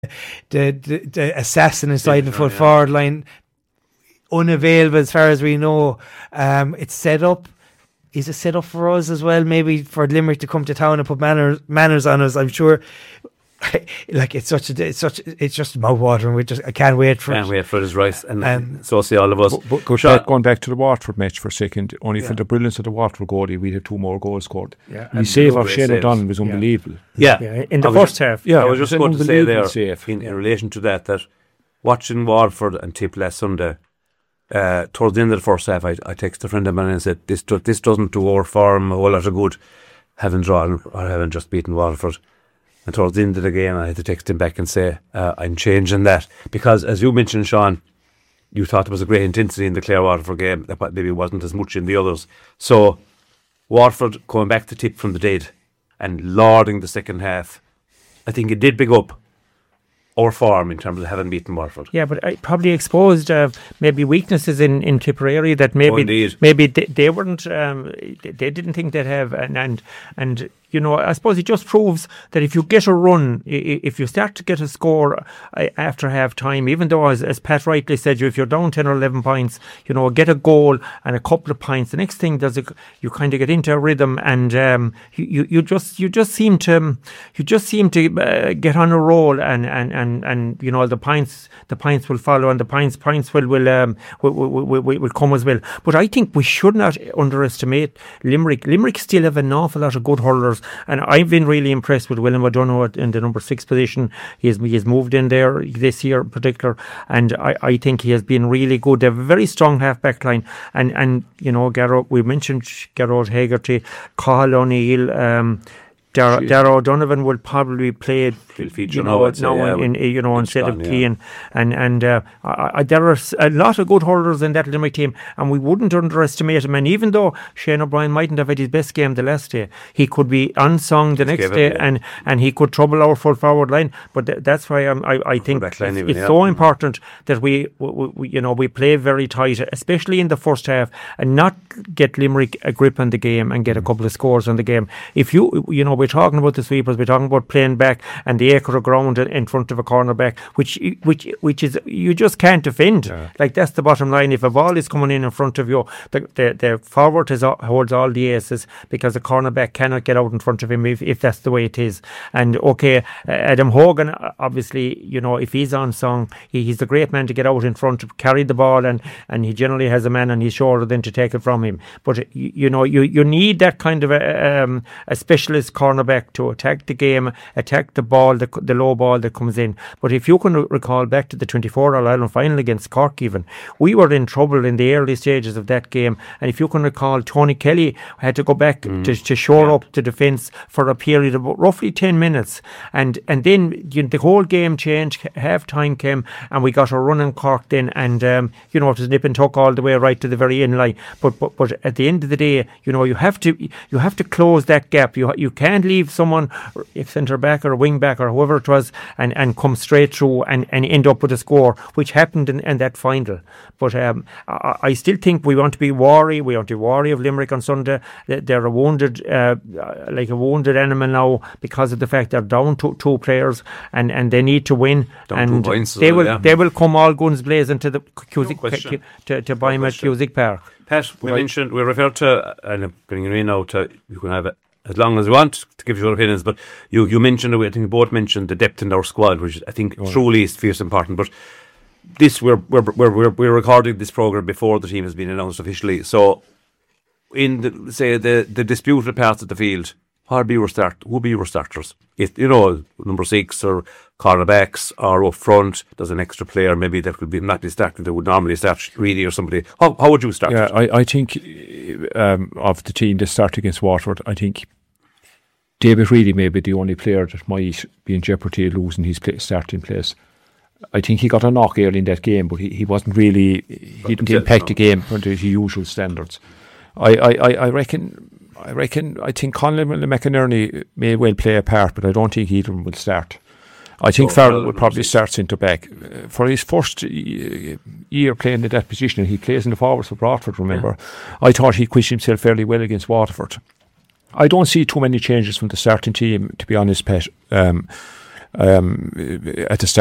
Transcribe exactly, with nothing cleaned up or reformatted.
the, the, the assassin inside the full yeah. forward line, unavailable as far as we know. Um, it's set up. Is it set up for us as well? Maybe for Limerick to come to town and put manners manners on us. I'm sure. Like it's such a, it's such, it's just mouthwatering. We just, I can't wait for can't it. wait for his rice, and Um, so see all of us. But, but go Sure. back, going back to the Watford match for a second, only Yeah. for the brilliance of the Watford goalie, we had two more goals scored. Yeah, The and save two of great Shane saves. O'Donnell was Yeah. unbelievable. Yeah, Yeah, in the I was first just- half. Yeah, I was just it going an to say there, unbelievable save. in, in Yeah. relation to that, that watching Waterford and Tip last Sunday, uh, towards the end of the first half, I, I texted a friend of mine and said, this, do, this doesn't do our form a whole lot of good, having drawn or having just beaten Waterford. And towards the end of the game, I had to text him back and say, uh, I'm changing that. Because, as you mentioned, Sean, you thought there was a great intensity in the Clare Waterford game, that maybe wasn't as much in the others. So, Waterford coming back to Tip from the dead and lording the second half, I think it did big up our form in terms of having beaten Waterford. Yeah, but I probably exposed uh, maybe weaknesses in, in Tipperary that maybe Oh, indeed. maybe they, they weren't um, they, they didn't think they'd have, and and and you know, I suppose it just proves that if you get a run, i- i- if you start to get a score uh, after half time, even though as, as Pat rightly said, you if you're down ten or eleven points, you know, get a goal and a couple of points, the next thing does it, you kind of get into a rhythm, and um, you, you you just you just seem to you just seem to uh, get on a roll, and and and and you know, the points the points will follow, and the points points will will um will, will, will, will come as well. But I think we should not underestimate Limerick. Limerick still have an awful lot of good hurlers, and I've been really impressed with William O'Donoghue in the number six position. He has he has moved in there this year in particular, and I, I think he has been really good. They have a very strong half back line, and and you know, Garrod, we mentioned Garrod Hegarty, Cathal O'Neill, um Dar- Darragh O'Donovan will probably play, He'll feature you now, know, I'd say, now yeah, in, in you know, it's instead of gone, yeah. Keane, and and uh, I, I, there are s- a lot of good hurlers in that Limerick team, and we wouldn't underestimate him. And even though Shane O'Brien mightn't have had his best game the last day, he could be unsung the Just next gave it, day, yeah. and, and he could trouble our full forward line. But th- that's why I'm, I I think back line it's, even, it's yeah. so important that we, we, we you know we play very tight, especially in the first half, and not get Limerick a grip on the game and get a couple of scores on the game. If you you know we're talking about the sweepers, we're talking about playing back and the acre of ground in- in front of a corner back, which which which is you just can't defend. Yeah. Like, that's the bottom line. If a ball is coming in in front of you, the the, the forward has, all- holds all the aces, because the cornerback cannot get out in front of him if, if that's the way it is. And okay, uh, Adam Hogan, uh, obviously, you know, if he's on song, he, he's the great man to get out in front, carry the ball, and, and he generally has a man on his shoulder then to take it from him. But uh, you, you know, you, you need that kind of a, um, a specialist cornerback to attack the game, attack the ball, the, the low ball that comes in. But if you can re- recall back to the twenty-four All-Ireland final against Cork even, we were in trouble in the early stages of that game. And if you can recall, Tony Kelly had to go back Mm. to, to shore up the defence for a period of roughly ten minutes. And and then you know, the whole game changed, half time came, and we got a run in Cork then. And, um, you know, it was nip and tuck all the way right to the very end line. But, but but at the end of the day, you know, you have to you have to close that gap. You you can't leave someone, if centre back or wing back or whoever it was, and, and come straight through and, and end up with a score, which happened in, in that final. But um, I, I still think we want to be wary. We want to be wary of Limerick on Sunday. They- They're a wounded, uh, like a wounded animal now, because of the fact they're down to two players, and, and they need to win. Down two and points, they so, will yeah. they will come all guns blazing to the Cusick, question. to to buy him at question. Cusick Park. Pat, we Right. mentioned, we referred to, and I'm bringing you in now to, you can have it as long as you want to give your opinions, but you, you mentioned, I think you both mentioned the depth in our squad, which I think truly is fierce important. But this, we're, we're, we're, we're, we're recording this programme before the team has been announced officially. So, in the, say, the, the disputed parts of the field, what be your start? Who be your starters? If you know, number six or cornerbacks, or up front, there's an extra player maybe that could be not be starting that would normally start, Reedy or somebody. How how would you start? Yeah, it? I, I think um, of the team that start against Waterford, I think David Reedy may be the only player that might be in jeopardy of losing his play, starting place. I think he got a knock early in that game, but he, he wasn't really, he didn't impact the game to his usual standards. I, I, I, I reckon, I reckon, I think Conlon and McInerney may well play a part, but I don't think either of them will start. I think So, Farrell well, would probably start centre back. Uh, for his first uh, year playing in that position, he plays in the forwards for Bradford, remember. I thought he quit himself fairly well against Waterford. I don't see too many changes from the starting team, to be honest, Pat. Um, um, at the start